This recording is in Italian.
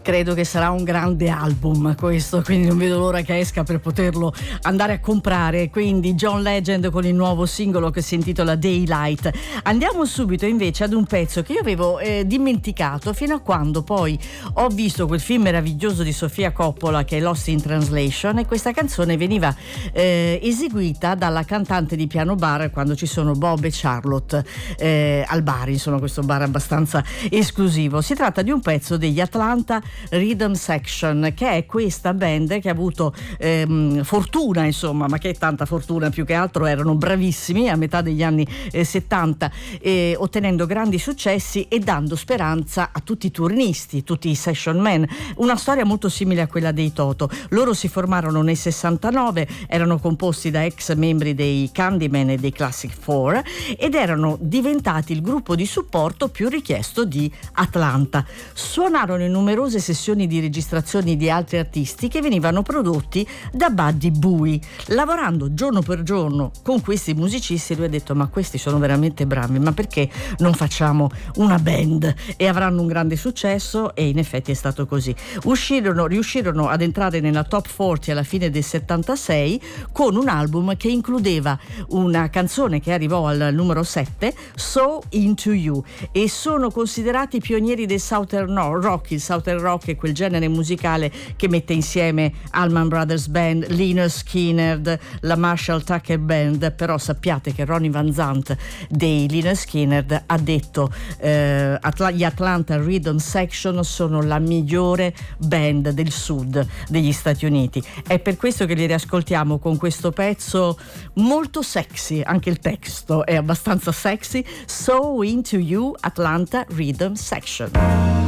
Credo che sarà un grande album questo, quindi non vedo l'ora che esca per poterlo andare a comprare. Quindi John Legend con il nuovo singolo che si intitola Daylight. Andiamo subito invece ad un pezzo che io avevo dimenticato fino a quando poi ho visto quel film meraviglioso di Sofia Coppola che è Lost in Translation, e questa canzone veniva eseguita dalla cantante di piano bar quando ci sono Bob e Charlotte al bar, insomma questo bar abbastanza esclusivo. Si tratta di un pezzo degli Atlanta Rhythm Section, che è questa band che ha avuto fortuna, insomma, ma che è tanta fortuna, più che altro erano bravissimi a metà degli anni 70, ottenendo grandi successi e dando speranza a tutti i turnisti, tutti i session men. Una storia molto simile a quella dei Toto. Loro si formarono nel 69, erano composti da ex membri dei Candyman e dei Classic Four ed erano diventati il gruppo di supporto più richiesto di Atlanta. Suonarono in numerose sessioni di registrazioni di altri artisti che venivano prodotti da Buddy Bowie. Lavorando giorno per giorno con questi musicisti, lui ha detto: ma questi sono veramente bravi, ma perché non facciamo una band? E avranno un grande successo, e in effetti è stato così. Riuscirono ad entrare nella top 40 alla fine del 76 con un album che includeva una canzone che arrivò al numero 7, So Into You, e sono considerati i pionieri del Southern Rock. Il Southern Rock è quel genere musicale che mette insieme Allman Brothers Band, Lynyrd Skynyrd, la Marshall Tucker Band. Però sappiate che Ronnie Van Zant dei Lynyrd Skynyrd ha detto gli Atlanta Rhythm Section sono la migliore band del sud degli Stati Uniti. È per questo che li riascoltiamo con questo pezzo molto sexy, anche il testo è abbastanza sexy. So Into You, Atlanta Rhythm Section.